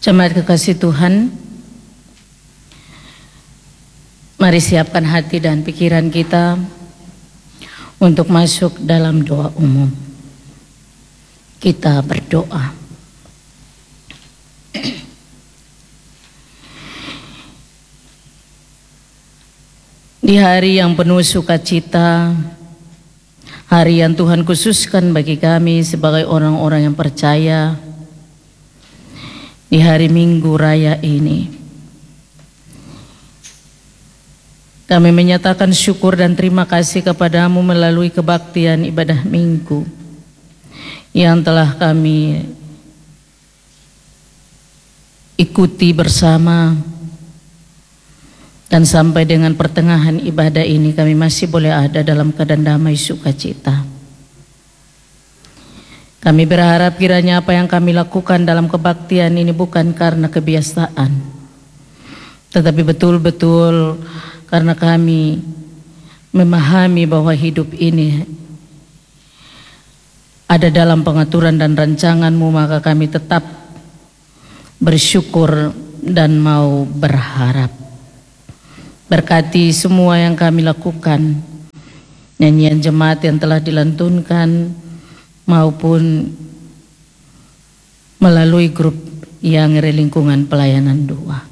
Jemaat kekasih Tuhan, mari siapkan hati dan pikiran kita untuk masuk dalam doa umum. Kita berdoa. Di hari yang penuh sukacita, hari yang Tuhan khususkan bagi kami sebagai orang-orang yang percaya, di hari Minggu Raya ini, kami menyatakan syukur dan terima kasih kepadamu melalui kebaktian ibadah Minggu yang telah kami ikuti bersama. Dan sampai dengan pertengahan ibadah ini kami masih boleh ada dalam keadaan damai sukacita. Kami berharap kiranya apa yang kami lakukan dalam kebaktian ini bukan karena kebiasaan, tetapi betul-betul karena kami memahami bahwa hidup ini ada dalam pengaturan dan rancangan-Mu, maka kami tetap bersyukur dan mau berharap. Berkati semua yang kami lakukan, nyanyian jemaat yang telah dilantunkan maupun melalui grup yang lingkungan pelayanan doa.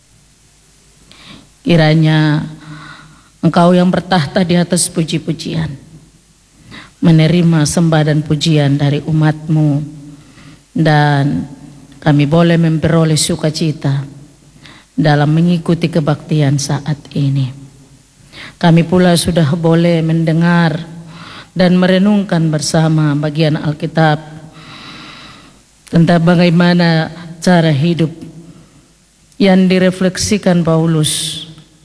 Kiranya Engkau yang bertahta di atas puji-pujian menerima sembah dan pujian dari umat-Mu, dan kami boleh memperoleh sukacita dalam mengikuti kebaktian saat ini. Kami pula sudah boleh mendengar dan merenungkan bersama bagian Alkitab tentang bagaimana cara hidup yang direfleksikan Paulus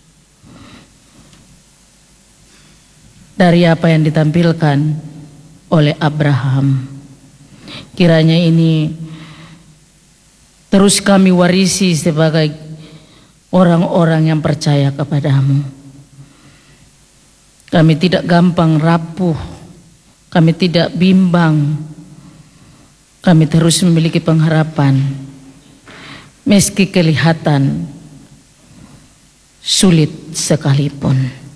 dari apa yang ditampilkan oleh Abraham. Kiranya ini terus kami warisi sebagai orang-orang yang percaya kepadamu. Kami tidak gampang rapuh, kami tidak bimbang, kami terus memiliki pengharapan meski kelihatan sulit sekalipun.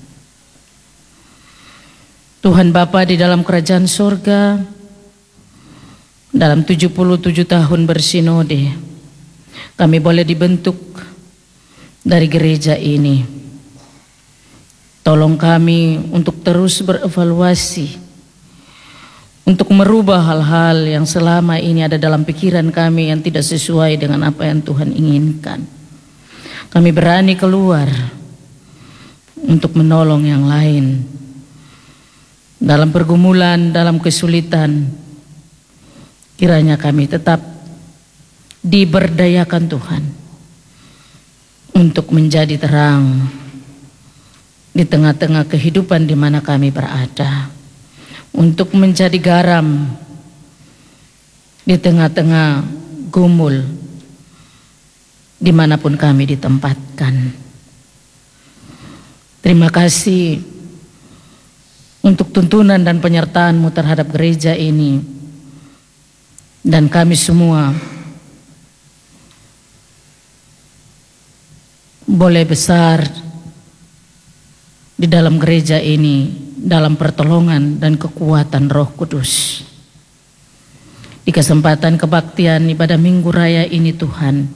Tuhan Bapa di dalam kerajaan sorga, dalam 77 tahun bersinode, kami boleh dibentuk dari gereja ini. Tolong kami untuk terus berevaluasi, untuk merubah hal-hal yang selama ini ada dalam pikiran kami yang tidak sesuai dengan apa yang Tuhan inginkan. Kami berani keluar untuk menolong yang lain dalam pergumulan, dalam kesulitan. Kiranya kami tetap diberdayakan Tuhan untuk menjadi terang di tengah-tengah kehidupan di mana kami berada, untuk menjadi garam di tengah-tengah gumul dimanapun kami ditempatkan. Terima kasih untuk tuntunan dan penyertaan-Mu terhadap gereja ini, dan kami semua boleh besar di dalam gereja ini dalam pertolongan dan kekuatan Roh Kudus. Di kesempatan kebaktian ibadah Minggu Raya ini Tuhan,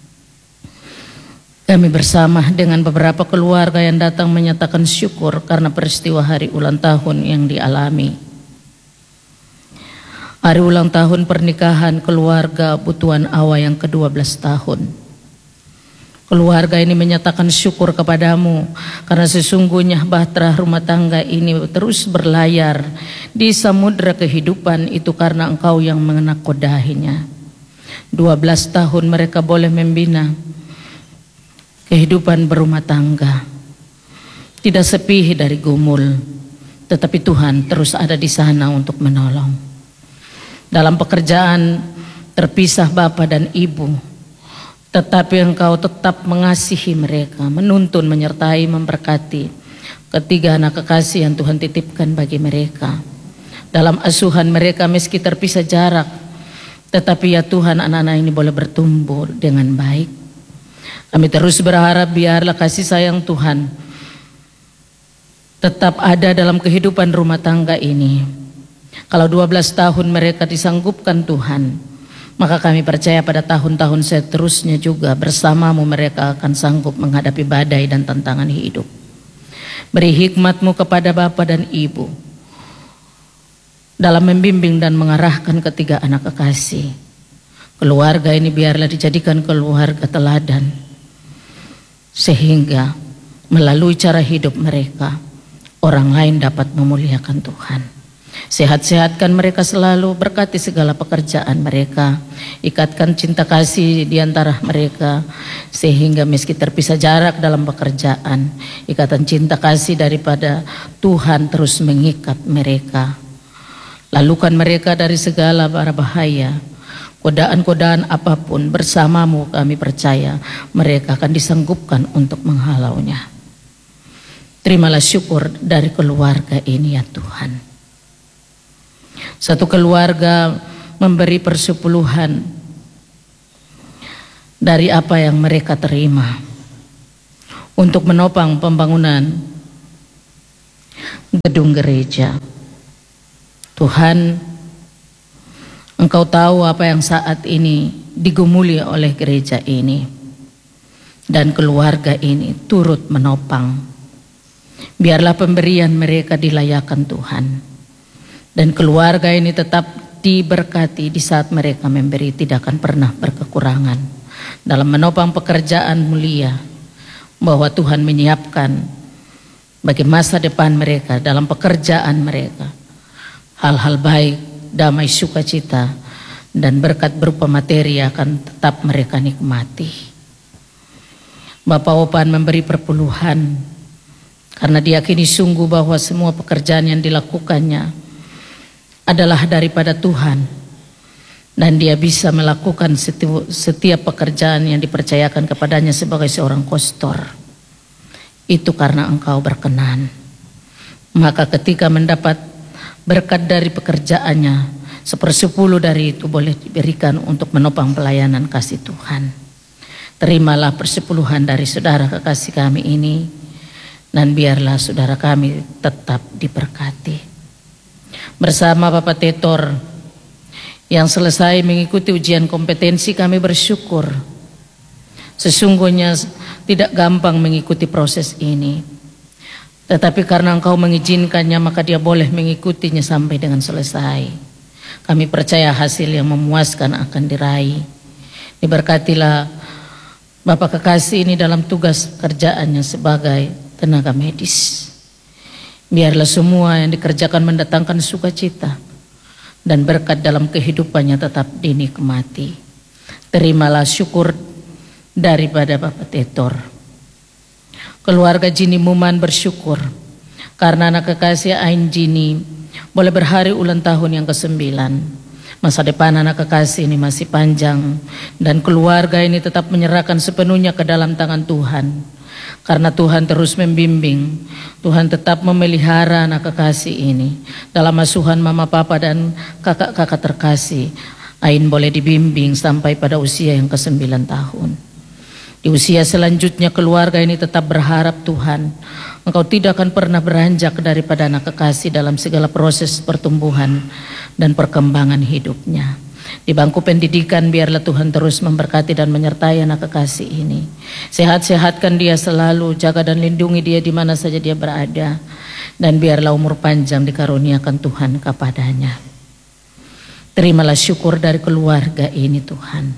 kami bersama dengan beberapa keluarga yang datang menyatakan syukur karena peristiwa hari ulang tahun yang dialami. Hari ulang tahun pernikahan keluarga Butuan Awa yang ke-12 tahun. Keluarga ini menyatakan syukur kepadamu karena sesungguhnya bahtera rumah tangga ini terus berlayar di samudera kehidupan itu karena Engkau yang menakodahinya. 12 tahun mereka boleh membina kehidupan berumah tangga, tidak sepi dari gumul, tetapi Tuhan terus ada di sana untuk menolong. Dalam pekerjaan terpisah Bapa dan Ibu, tetapi Engkau tetap mengasihi mereka, menuntun, menyertai, memberkati ketiga anak kekasih yang Tuhan titipkan bagi mereka. Dalam asuhan mereka meski terpisah jarak, Tetapi ya Tuhan, anak-anak ini boleh bertumbuh dengan baik. Kami terus berharap biarlah kasih sayang Tuhan tetap ada dalam kehidupan rumah tangga ini. Kalau 12 tahun mereka disanggupkan Tuhan, maka kami percaya pada tahun-tahun seterusnya juga bersamamu mereka akan sanggup menghadapi badai dan tantangan hidup. Beri hikmat-Mu kepada Bapa dan Ibu dalam membimbing dan mengarahkan ketiga anak kekasih. Keluarga ini biarlah dijadikan keluarga teladan, sehingga melalui cara hidup mereka orang lain dapat memuliakan Tuhan. Sehat-sehatkan mereka selalu, berkati segala pekerjaan mereka, ikatkan cinta kasih di antara mereka, sehingga meski terpisah jarak dalam pekerjaan, ikatan cinta kasih daripada Tuhan terus mengikat mereka. Lalukan mereka dari segala bara bahaya, godaan-godaan apapun, bersamamu kami percaya mereka akan disanggupkan untuk menghalaunya. Terimalah syukur dari keluarga ini ya Tuhan. Satu keluarga memberi persepuluhan dari apa yang mereka terima untuk menopang pembangunan gedung gereja. Tuhan, Engkau tahu apa yang saat ini digumuli oleh gereja ini, dan keluarga ini turut menopang. Biarlah pemberian mereka dilayakan Tuhan, dan keluarga ini tetap diberkati di saat mereka memberi, tidak akan pernah berkekurangan dalam menopang pekerjaan mulia, bahwa Tuhan menyiapkan bagi masa depan mereka dalam pekerjaan mereka hal-hal baik, damai, sukacita, dan berkat berupa materi akan tetap mereka nikmati. Bapak Opan memberi perpuluhan karena diyakini sungguh bahwa semua pekerjaan yang dilakukannya adalah daripada Tuhan, dan dia bisa melakukan setiap pekerjaan yang dipercayakan kepadanya sebagai seorang kostor. Itu karena Engkau berkenan. Maka ketika mendapat berkat dari pekerjaannya, 1/10 dari itu boleh diberikan untuk menopang pelayanan kasih Tuhan. Terimalah persepuluhan dari saudara kekasih kami ini, dan biarlah saudara kami tetap diberkati. Bersama Bapak Tetor yang selesai mengikuti ujian kompetensi, kami bersyukur. Sesungguhnya tidak gampang mengikuti proses ini, tetapi karena Engkau mengizinkannya, maka dia boleh mengikutinya sampai dengan selesai. Kami percaya hasil yang memuaskan akan diraih. Diberkatilah Bapak kekasih ini dalam tugas kerjaannya sebagai tenaga medis. Biarlah semua yang dikerjakan mendatangkan sukacita dan berkat dalam kehidupannya tetap dinikmati. Terimalah syukur daripada Bapak Tetor. Keluarga Jini Muman bersyukur karena anak kekasih Ain Jini boleh berhari ulang tahun yang ke-9. Masa depan anak kekasih ini masih panjang, dan keluarga ini tetap menyerahkan sepenuhnya ke dalam tangan Tuhan. Karena Tuhan terus membimbing, Tuhan tetap memelihara anak kekasih ini dalam asuhan mama papa dan kakak-kakak terkasih. Ain boleh dibimbing sampai pada usia yang ke-9 tahun. Di usia selanjutnya keluarga ini tetap berharap Tuhan, Engkau tidak akan pernah beranjak daripada anak kekasih dalam segala proses pertumbuhan dan perkembangan hidupnya. Di bangku pendidikan biarlah Tuhan terus memberkati dan menyertai anak kekasih ini. Sehat-sehatkan dia selalu, jaga dan lindungi dia di mana saja dia berada, dan biarlah umur panjang dikaruniakan Tuhan kepadanya. Terimalah syukur dari keluarga ini Tuhan.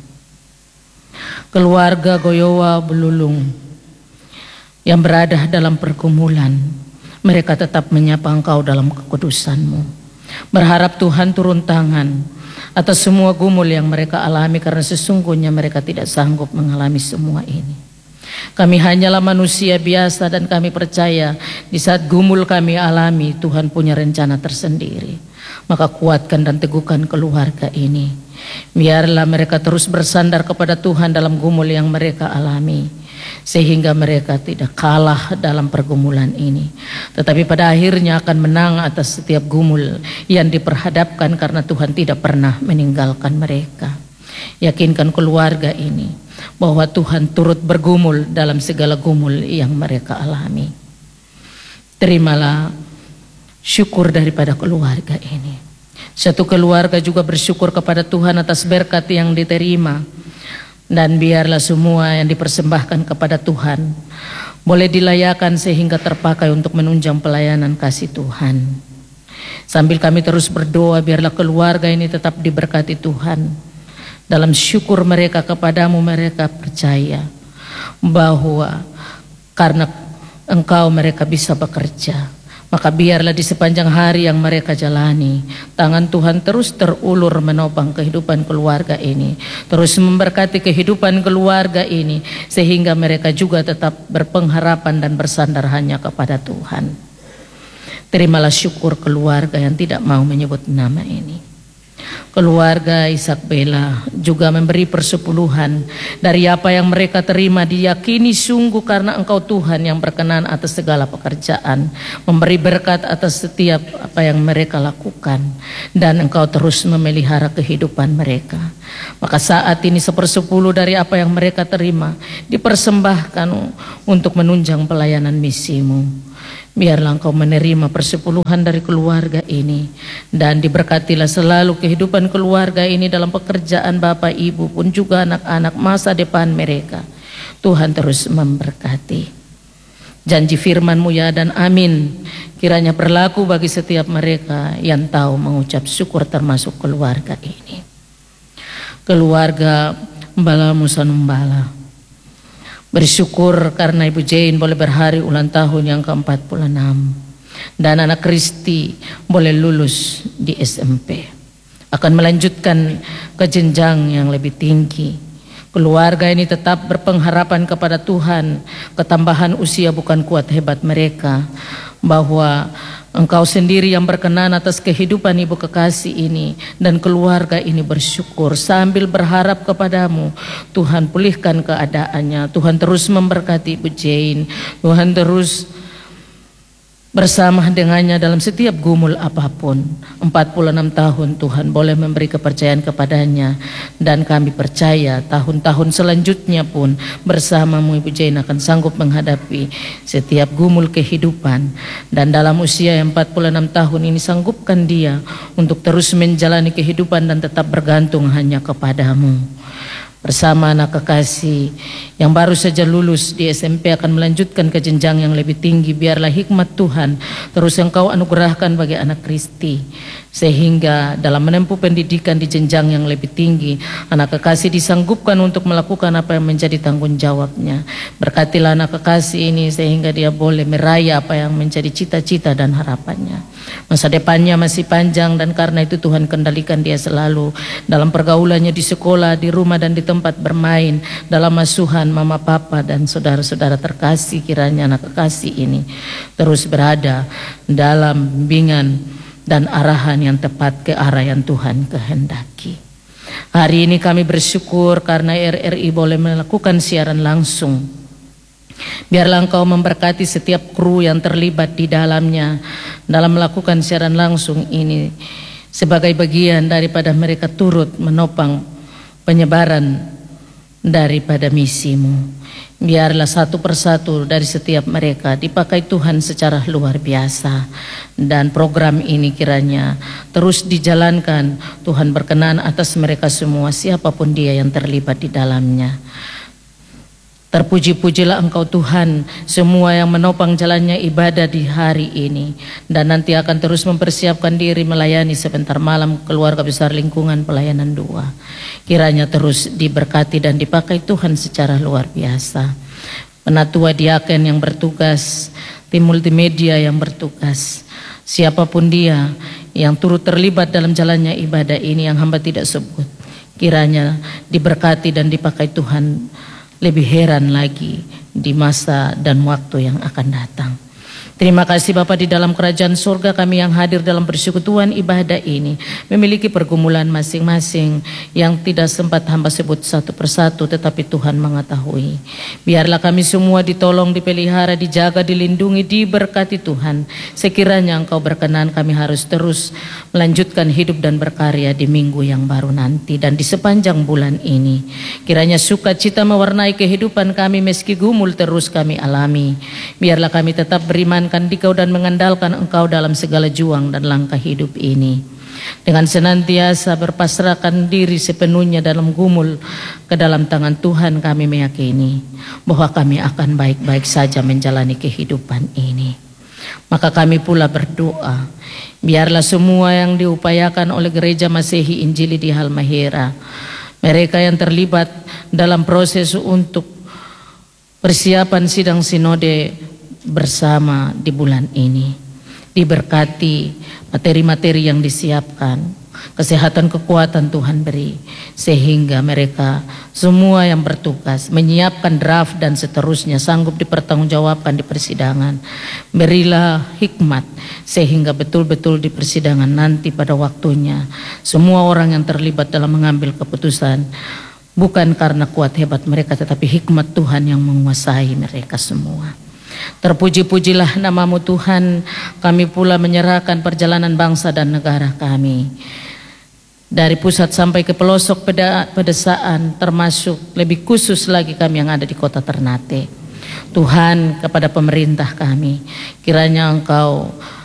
Keluarga Goyowa Belulung yang berada dalam pergumulan, mereka tetap menyapa Engkau dalam kekudusan-Mu. Berharap Tuhan turun tangan atas semua gumul yang mereka alami, karena sesungguhnya mereka tidak sanggup mengalami semua ini. Kami hanyalah manusia biasa, dan kami percaya di saat gumul kami alami, Tuhan punya rencana tersendiri. Maka kuatkan dan teguhkan keluarga ini. Biarlah mereka terus bersandar kepada Tuhan dalam gumul yang mereka alami, sehingga mereka tidak kalah dalam pergumulan ini, tetapi pada akhirnya akan menang atas setiap gumul yang diperhadapkan, karena Tuhan tidak pernah meninggalkan mereka. Yakinkan keluarga ini bahwa Tuhan turut bergumul dalam segala gumul yang mereka alami. Terimalah syukur daripada keluarga ini. Satu keluarga juga bersyukur kepada Tuhan atas berkat yang diterima. Dan biarlah semua yang dipersembahkan kepada Tuhan boleh dilayakan sehingga terpakai untuk menunjang pelayanan kasih Tuhan. Sambil kami terus berdoa, biarlah keluarga ini tetap diberkati Tuhan. Dalam syukur mereka kepadamu, mereka percaya bahwa karena Engkau mereka bisa bekerja. Maka biarlah di sepanjang hari yang mereka jalani, tangan Tuhan terus terulur menopang kehidupan keluarga ini, terus memberkati kehidupan keluarga ini, sehingga mereka juga tetap berpengharapan dan bersandar hanya kepada Tuhan. Terimalah syukur keluarga yang tidak mau menyebut nama ini. Keluarga Ishak Bella juga memberi persepuluhan dari apa yang mereka terima, diyakini sungguh karena Engkau Tuhan yang berkenan atas segala pekerjaan, memberi berkat atas setiap apa yang mereka lakukan, dan Engkau terus memelihara kehidupan mereka. Maka saat ini 1/10 dari apa yang mereka terima dipersembahkan untuk menunjang pelayanan misimu. Biarlah Engkau menerima persepuluhan dari keluarga ini, dan diberkatilah selalu kehidupan keluarga ini dalam pekerjaan Bapak Ibu pun juga anak-anak, masa depan mereka. Tuhan terus memberkati. Janji firman-Mu ya dan amin kiranya berlaku bagi setiap mereka yang tahu mengucap syukur, termasuk keluarga ini. Keluarga Mbala Musa Numbala bersyukur karena Ibu Jane boleh berhari ulang tahun yang ke-46 dan anak Kristi boleh lulus di SMP, akan melanjutkan ke jenjang yang lebih tinggi. Keluarga ini tetap berpengharapan kepada Tuhan. Ketambahan usia bukan kuat hebat mereka, bahwa Engkau sendiri yang berkenan atas kehidupan ibu kekasih ini, dan keluarga ini bersyukur sambil berharap kepadamu. Tuhan pulihkan keadaannya, Tuhan terus memberkati Ibu Jane, Tuhan terus bersama dengannya dalam setiap gumul apapun. 46 tahun Tuhan boleh memberi kepercayaan kepadanya, dan kami percaya tahun-tahun selanjutnya pun bersamamu Ibu Jane akan sanggup menghadapi setiap gumul kehidupan. Dan dalam usia yang 46 tahun ini, sanggupkan dia untuk terus menjalani kehidupan dan tetap bergantung hanya kepadamu. Bersama anak kekasih yang baru saja lulus di SMP akan melanjutkan ke jenjang yang lebih tinggi, biarlah hikmat Tuhan terus Engkau anugerahkan bagi anak Kristi, sehingga dalam menempuh pendidikan di jenjang yang lebih tinggi, anak kekasih disanggupkan untuk melakukan apa yang menjadi tanggung jawabnya. Berkatilah anak kekasih ini sehingga dia boleh meraih apa yang menjadi cita-cita dan harapannya. Masa depannya masih panjang, dan karena itu Tuhan kendalikan dia selalu dalam pergaulannya di sekolah, di rumah, dan di tempat bermain, dalam asuhan mama papa dan saudara-saudara terkasih. Kiranya anak kekasih ini terus berada dalam bimbingan dan arahan yang tepat ke arah yang Tuhan kehendaki. Hari ini kami bersyukur karena RRI boleh melakukan siaran langsung. Biarlah Engkau memberkati setiap kru yang terlibat di dalamnya dalam melakukan siaran langsung ini, sebagai bagian daripada mereka turut menopang penyebaran daripada misimu. Biarlah satu persatu dari setiap mereka dipakai Tuhan secara luar biasa, dan program ini kiranya terus dijalankan. Tuhan berkenan atas mereka semua, siapapun dia yang terlibat di dalamnya. Terpuji-pujilah Engkau Tuhan, semua yang menopang jalannya ibadah di hari ini, dan nanti akan terus mempersiapkan diri melayani sebentar malam keluarga besar lingkungan pelayanan 2. Kiranya terus diberkati dan dipakai Tuhan secara luar biasa. Penatua diaken yang bertugas, tim multimedia yang bertugas, siapapun dia yang turut terlibat dalam jalannya ibadah ini yang hamba tidak sebut, kiranya diberkati dan dipakai Tuhan lebih heran lagi di masa dan waktu yang akan datang. Terima kasih Bapa, di dalam kerajaan surga kami yang hadir dalam persekutuan ibadah ini memiliki pergumulan masing-masing yang tidak sempat hamba sebut satu persatu, tetapi Tuhan mengetahui. Biarlah kami semua ditolong, dipelihara, dijaga, dilindungi, diberkati Tuhan. Sekiranya Engkau berkenan, kami harus terus melanjutkan hidup dan berkarya di minggu yang baru nanti dan di sepanjang bulan ini. Kiranya sukacita mewarnai kehidupan kami meski gumul terus kami alami. Biarlah kami tetap beriman di Kau dan mengandalkan Engkau dalam segala juang dan langkah hidup ini. Dengan senantiasa berpasrahkan diri sepenuhnya dalam gumul ke dalam tangan Tuhan, kami meyakini bahwa kami akan baik-baik saja menjalani kehidupan ini. Maka kami pula berdoa, biarlah semua yang diupayakan oleh Gereja Masehi Injili di Halmahera, mereka yang terlibat dalam proses untuk persiapan sidang sinode bersama di bulan ini, diberkati materi-materi yang disiapkan, kesehatan kekuatan Tuhan beri, sehingga mereka semua yang bertugas menyiapkan draft dan seterusnya sanggup dipertanggungjawabkan di persidangan. Berilah hikmat sehingga betul-betul di persidangan nanti pada waktunya semua orang yang terlibat dalam mengambil keputusan bukan karena kuat hebat mereka, tetapi hikmat Tuhan yang menguasai mereka semua. Terpuji-pujilah nama-Mu Tuhan. Kami pula menyerahkan perjalanan bangsa dan negara kami, dari pusat sampai ke pelosok pedesaan, termasuk lebih khusus lagi kami yang ada di kota Ternate. Tuhan, kepada pemerintah kami, kiranya Engkau